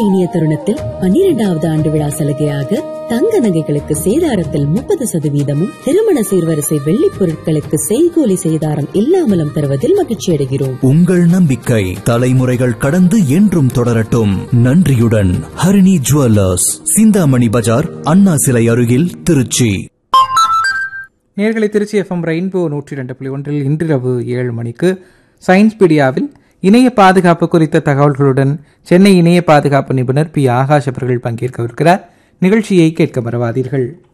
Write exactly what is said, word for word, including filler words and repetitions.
இனிய தருணத்தில் பன்னிரெண்டாவது ஆண்டு விழா சலுகையாக தங்க நகைகளுக்கு சேதாரத்தில் முப்பது சதவீதமும், திருமண சீர்வரிசை வெள்ளிப் பொருட்களுக்கு செய்கூலி சேதாரம் இல்லாமலும் தருவதில் மகிழ்ச்சி அடைகிறோம். உங்கள் நம்பிக்கை தலைமுறைகள் கடந்து என்றும் தொடரட்டும். நன்றியுடன் ஹரிணி ஜுவல்லர்ஸ், சிந்தாமணி பஜார், அண்ணா சிலை அருகில், திருச்சி. நேர்களை திருச்சி எஃப்எம் ரெயின்போ நூற்றி இரண்டு புள்ளி ஒன்றில் இன்றிரவு ஏழு மணிக்கு சயின்ஸ் பீடியாவில் இணைய பாதுகாப்பு குறித்த தகவல்களுடன் சென்னை இணைய பாதுகாப்பு நிபுணர் பி ஆகாஷ் அவர்கள் பங்கேற்கவிருக்கிறார். நிகழ்ச்சியை கேட்க மறவாதீர்கள்.